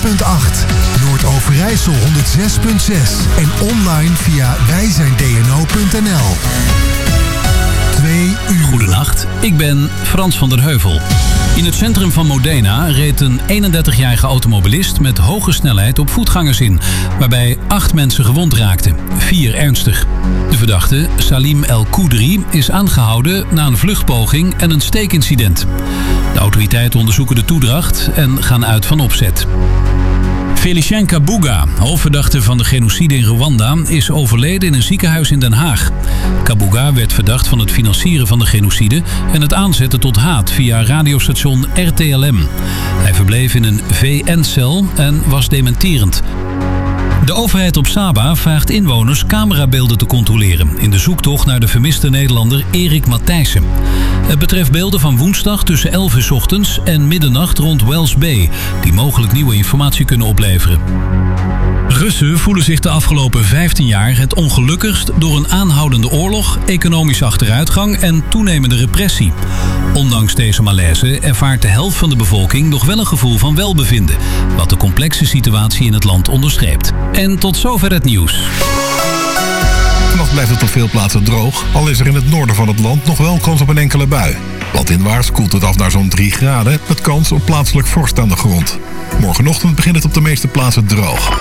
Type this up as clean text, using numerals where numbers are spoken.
Noord-Overijssel 106.6 en online via wijzijndno.nl. 2 uur. Goedenacht, ik ben Frans van der Heuvel. In het centrum van Modena reed een 31-jarige automobilist met hoge snelheid op voetgangers in, waarbij 8 mensen gewond raakten, 4 ernstig. De verdachte, Salim El Koudri, is aangehouden na een vluchtpoging en een steekincident. De autoriteiten onderzoeken de toedracht en gaan uit van opzet. Felicien Kabuga, hoofdverdachte van de genocide in Rwanda, is overleden in een ziekenhuis in Den Haag. Kabuga werd verdacht van het financieren van de genocide en het aanzetten tot haat via radiostation RTLM. Hij verbleef in een VN-cel en was dementerend. De overheid op Saba vraagt inwoners camerabeelden te controleren in de zoektocht naar de vermiste Nederlander Erik Matthijssen. Het betreft beelden van woensdag tussen 11 uur 's ochtends en middernacht rond Wells Bay, die mogelijk nieuwe informatie kunnen opleveren. Russen voelen zich de afgelopen 15 jaar het ongelukkigst door een aanhoudende oorlog, economische achteruitgang en toenemende repressie. Ondanks deze malaise ervaart de helft van de bevolking nog wel een gevoel van welbevinden, wat de complexe situatie in het land onderstreept. En tot zover het nieuws. Vannacht blijft het op veel plaatsen droog, al is er in het noorden van het land nog wel kans op een enkele bui. Landinwaarts koelt het af naar zo'n 3 graden, met kans op plaatselijk vorst aan de grond. Morgenochtend begint het op de meeste plaatsen droog.